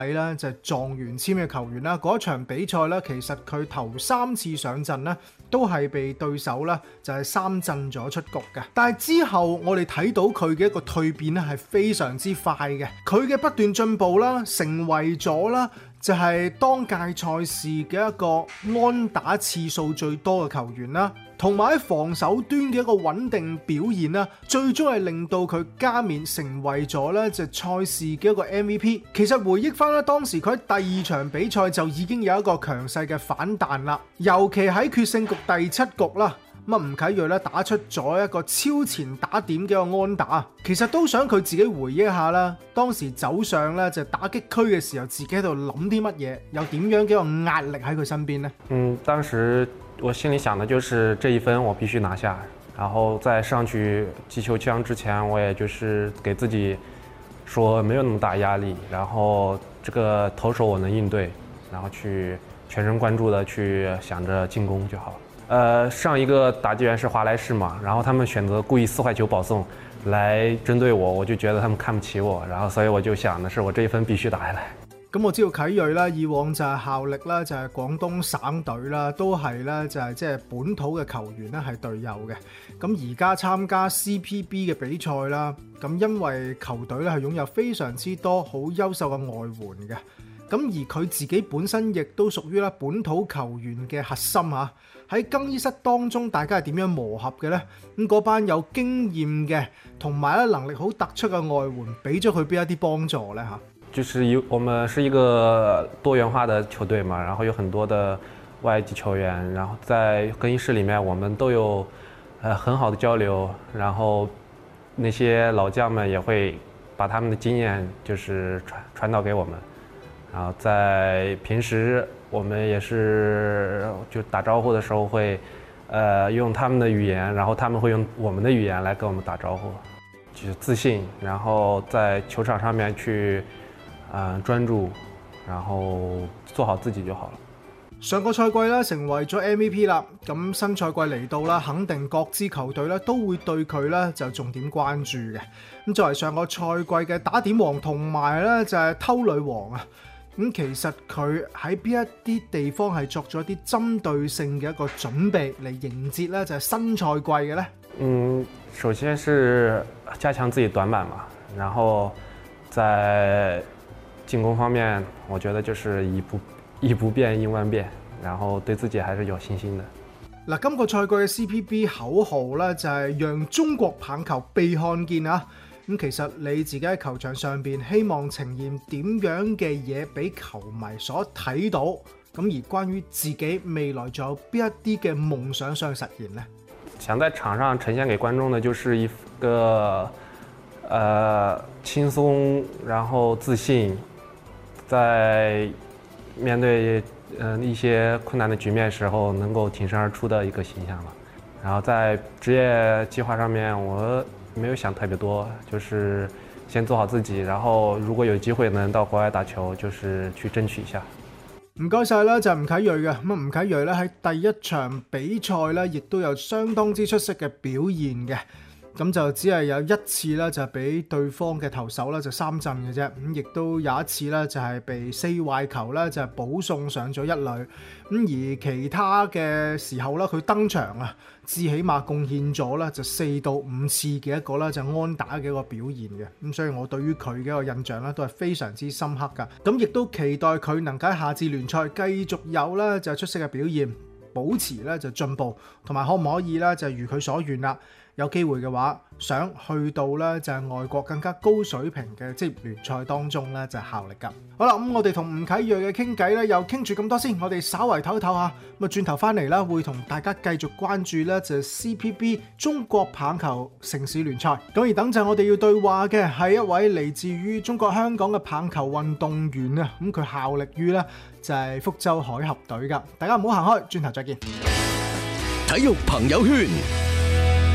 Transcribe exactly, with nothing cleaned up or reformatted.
咧就係狀元簽嘅球員啦，嗰場比賽咧，其實佢頭三次上陣咧，都係被對手咧就係三振咗出局嘅。但係之後我哋睇到佢嘅一個蛻變咧係非常之快嘅，佢嘅不斷進步啦，成為咗啦就係當屆賽事嘅一個安打次數最多嘅球員啦，同埋喺防守端嘅一個穩定表現啦，最終係令到佢加冕成為咗咧就賽事嘅一個 M V P。其實回憶翻咧，當時佢喺第二場比賽就已經有一個強勢嘅反彈啦，尤其喺決勝局第七局啦。咁啊，吳啟睿咧打出咗一個超前打點嘅一個安打，其實都想佢自己回憶一下啦。當時走上咧就打擊區嘅時候，自己喺度諗啲乜嘢，有點樣嘅一個壓力喺佢身邊呢？ 嗯，當時我心裡想的就是這一分我必須拿下，然後在上去擊球槍之前，我也就是給自己說沒有那麼大壓力，然後這個投手我能應對，然後去全神貫注的去想着進攻就好。呃，上一個打擊員是華萊士嘛，然後他們選擇故意四壞球保送來針對我，我就覺得他們看不起我，然後所以我就想的是我這一分必須打下來。 咁我知道啟睿啦，以往就係效力啦，就係廣東省隊啦，都係咧就係即係本土嘅球員咧係隊友嘅。咁而家參加 C P B 嘅比賽啦，咁因為球隊咧係擁有非常之多好優秀嘅外援嘅。咁而佢自己本身亦都屬於咧本土球員嘅核心嚇，喺更衣室當中大家係點樣磨合嘅呢？咁嗰班有經驗嘅同埋咧能力好突出嘅外援，俾咗佢邊一啲幫助呢？嚇？ 就是一我們是一個多元化的球隊嘛，然後有很多的外籍球員，然後在更衣室裡面我們都有呃很好的交流，然後那些老將們也會把他們的經驗就是傳傳導給我們。然後在平時我們也是就打招呼的時候會呃用他們的語言，然後他們會用我們的語言來跟我們打招呼，就是自信，然後在球場上面去呃專注，然後做好自己就好了。 上個賽季咧成為咗 M V P 啦，咁新賽季嚟到啦，肯定各支球隊咧都會對佢咧就重點關注嘅。咁作為上個賽季嘅打點王同埋咧就係偷壘王啊。咁其實佢喺邊一啲地方係作咗一啲針對性嘅一個準備嚟迎接咧就係新賽季嘅咧？ 嗯，首先是加強自己短板嘛，然後在進攻方面，我覺得就是以不以不變應萬變，然後對自己還是有信心的。 嗱，今個賽季嘅 C P B 口號咧就係讓中國棒球被看見啊！咁其實你自己喺球場上邊希望呈現點樣嘅嘢俾球迷所睇到？咁而關於自己未來仲有邊一啲嘅夢想想去實現呢？ 想在場上呈現給觀眾的就是一個呃輕鬆，然後自信，在面對嗯、呃、一些困難的局面時候能夠挺身而出的一個形象吧。然後在職業計劃上面，我沒有想特別多，就是先做好自己，然後如果有機會能到國外打球，就是去爭取一下。 唔該晒啦，就係吳啟睿嘅。咁啊，吳啟睿咧喺第一場比賽咧，亦都有相當之出色嘅表現嘅。咁就只係有一次咧，就俾對方嘅投手咧就三振嘅啫。咁亦都有一次咧，就係被四壞球咧就係保送上咗一壘。咁而其他嘅時候咧，佢登場啊，至起碼貢獻咗咧就四到五次嘅一個咧就安打嘅一個表現嘅。咁所以我對於佢嘅一個印象咧都係非常之深刻㗎。咁亦都期待佢能夠喺下次聯賽繼續有咧就出色嘅表現，保持咧就進步，同埋可唔可以咧就如佢所願啦。有機會嘅話，想去到咧就係外國更加高水平嘅職業聯賽當中咧就係效力㗎。好啦，咁我哋同吳啟睿嘅傾偈咧，又傾住咁多先，我哋稍為唞唞下，咁啊轉頭翻嚟啦，會同大家繼續關注咧就係 C P B 中國棒球城市聯賽。咁而等陣我哋要對話嘅係一位嚟自於中國香港嘅棒球運動員啊，咁佢效力於咧就係福州海峽隊㗎。大家唔好行開，轉頭再見。 體育朋友圈。